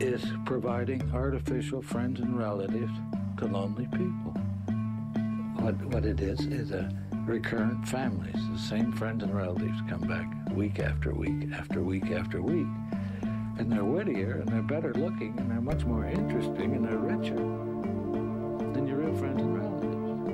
is providing artificial friends and relatives to lonely people. What it is a recurrent families. The same friends and relatives come back week after week after week after week. And they're wittier, and they're better looking, and they're much more interesting, and they're richer than your real friends and relatives.